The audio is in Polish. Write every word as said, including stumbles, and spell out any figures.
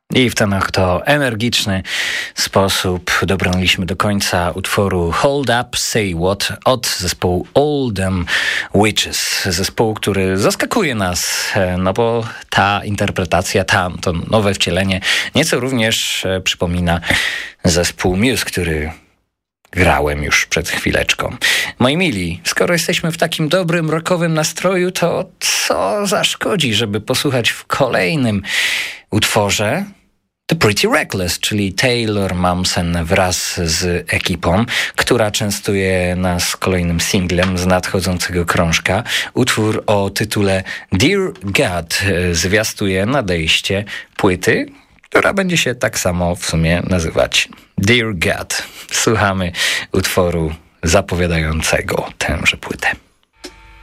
I w ten to energiczny sposób dobrnęliśmy do końca utworu Hold Up, Say What od zespołu All Them Witches. Zespołu, który zaskakuje nas, no bo ta interpretacja, ta, to nowe wcielenie nieco również przypomina zespół Muse, który grałem już przed chwileczką. Moi mili, skoro jesteśmy w takim dobrym rockowym nastroju, to co zaszkodzi, żeby posłuchać w kolejnym utworze The Pretty Reckless, czyli Taylor Momsen wraz z ekipą, która częstuje nas kolejnym singlem z nadchodzącego krążka. Utwór o tytule Dear God zwiastuje nadejście płyty, która będzie się tak samo w sumie nazywać Dear God. Słuchamy utworu zapowiadającego tęże płytę.